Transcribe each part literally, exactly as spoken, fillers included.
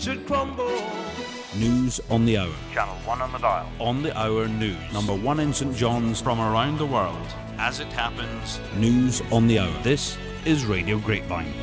should crumble. News on the hour. Channel one on the dial. On the hour news. Number one in St John's. From around the world. As it happens. News on the hour. This is Radio Grapevine.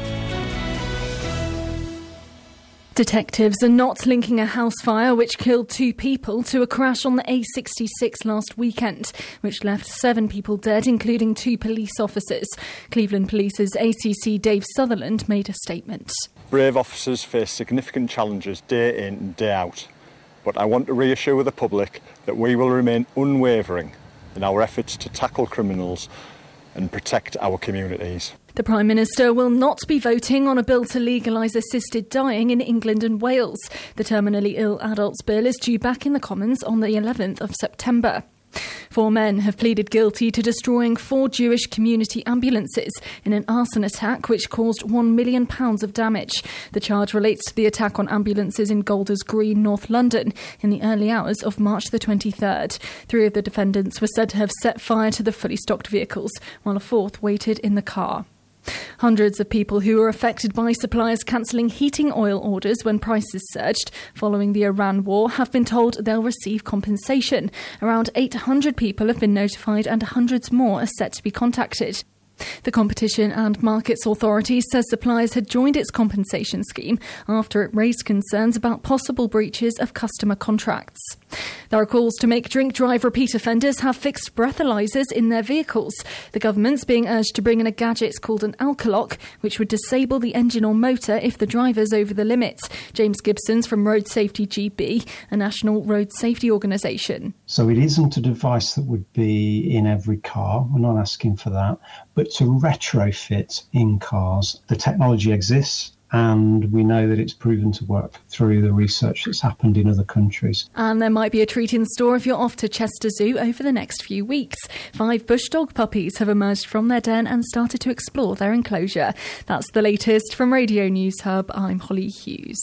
Detectives are not linking a house fire which killed two people to a crash on the A sixty-six last weekend, which left seven people dead, including two police officers. Cleveland Police's A C C Dave Sutherland made a statement. Brave officers face significant challenges day in and day out, but I want to reassure the public that we will remain unwavering in our efforts to tackle criminals and protect our communities. The Prime Minister will not be voting on a bill to legalise assisted dying in England and Wales. The terminally ill adults bill is due back in the Commons on the eleventh of September. Four men have pleaded guilty to destroying four Jewish community ambulances in an arson attack which caused one million pounds of damage. The charge relates to the attack on ambulances in Golders Green, North London, in the early hours of March the twenty-third. Three of the defendants were said to have set fire to the fully stocked vehicles, while a fourth waited in the car. Hundreds of people who were affected by suppliers cancelling heating oil orders when prices surged following the Iran war have been told they'll receive compensation. Around eight hundred people have been notified and hundreds more are set to be contacted. The Competition and Markets Authority says suppliers had joined its compensation scheme after it raised concerns about possible breaches of customer contracts. There are calls to make drink-drive repeat offenders have fixed breathalyzers in their vehicles. The government's being urged to bring in a gadget called an alkalock, which would disable the engine or motor if the driver's over the limit. James Gibson's from Road Safety G B, a national road safety organisation. So it isn't a device that would be in every car. We're not asking for that. But to retrofit in cars, the technology exists. And we know that it's proven to work through the research that's happened in other countries. And there might be a treat in store if you're off to Chester Zoo over the next few weeks. Five bush dog puppies have emerged from their den and started to explore their enclosure. That's the latest from Radio News Hub. I'm Holly Hughes.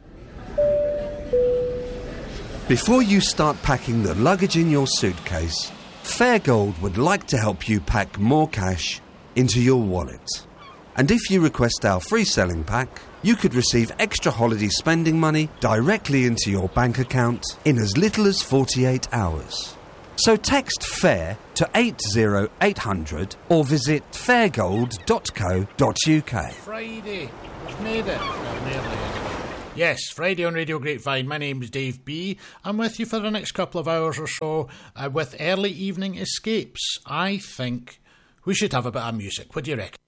Before you start packing the luggage in your suitcase, Fairgold would like to help you pack more cash into your wallet. And if you request our free selling pack, you could receive extra holiday spending money directly into your bank account in as little as forty-eight hours. So text FAIR to eight zero eight hundred or visit fairgold dot co dot uk. Friday. We've made it. Well, nearly. Yes, Friday on Radio Grapevine. My name's Dave B. I'm with you for the next couple of hours or so uh, with early evening escapes. I think we should have a bit of music. What do you reckon?